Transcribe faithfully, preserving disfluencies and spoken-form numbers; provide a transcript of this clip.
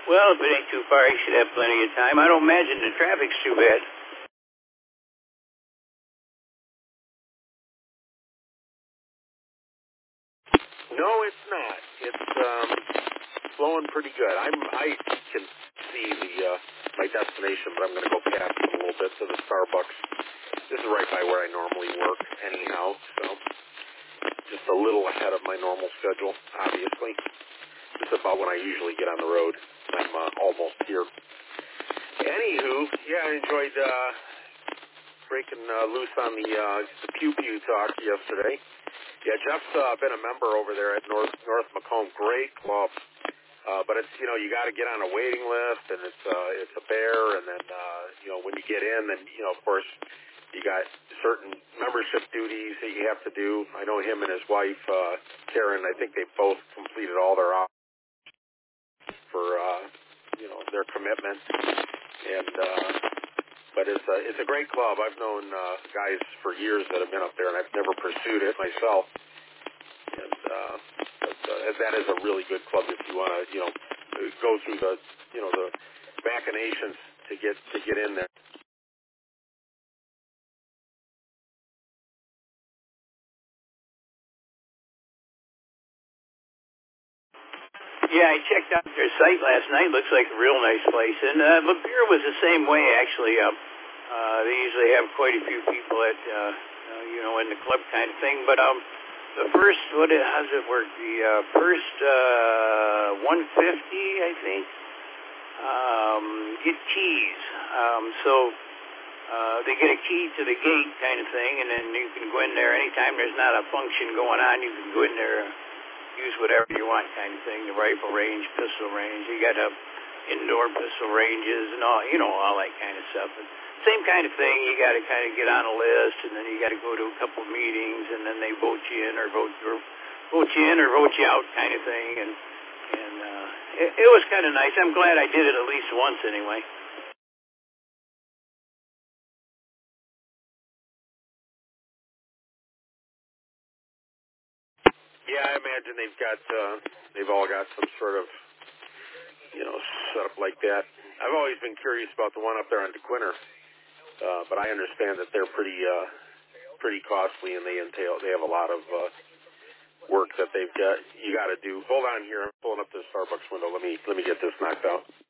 Well, if it ain't too far, you should have plenty of time. I don't imagine the traffic's too bad. No, it's not. It's um, flowing pretty good. I'm I can see the uh, my destination, but I'm going to go past it a little bit to the Starbucks. This is right by where I normally work, anyhow. So just a little ahead of my normal schedule, obviously. It's about when I usually get on the road. I'm uh, almost here. Anywho, yeah, I enjoyed uh, breaking uh, loose on the uh, the Pew Pew talk yesterday. Yeah, Jeff's uh, been a member over there at North North Macomb. Great club, uh, but it's you know you got to get on a waiting list, and it's uh, it's a bear, and then uh, you know when you get in, then you know of course you got certain membership duties that you have to do. I know him and his wife uh, Karen. I think they both completed all their hours for uh, you know their commitment, and uh, but it's a it's a great club. I've known uh, guys for years that have been up there, and I've never pursued it myself. And uh, but, uh, that is a really good club if you want to, you know, go through the, you know, the machinations to get to get in there. Yeah, I checked out their site last night. Looks like a real nice place. And uh, Lapeer was the same way, actually. Uh, uh, they usually have quite a few people at, uh, uh, you know, in the club kind of thing. But um, the first, what it, how does it work? The uh, first uh, one fifty, I think, um, get keys. Um, so uh, they get a key to the gate kind of thing, and then you can go in there anytime there's not a function going on. You can go in there, use whatever you want kind of thing, the rifle range, pistol range. You got uh, indoor pistol ranges and all, you know, all that kind of stuff. And same kind of thing, you got to kind of get on a list, and then you got to go to a couple meetings, and then they vote you in or vote or vote you in or vote you out kind of thing. And, and uh, it, it was kind of nice. I'm glad I did it at least once anyway. Yeah, I imagine they've got uh, they've all got some sort of, you know, setup like that. I've always been curious about the one up there on DeQuinter, uh, but I understand that they're pretty uh, pretty costly, and they entail they have a lot of uh, work that they've got you got to do. Hold on here, I'm pulling up the Starbucks window. Let me let me get this knocked out.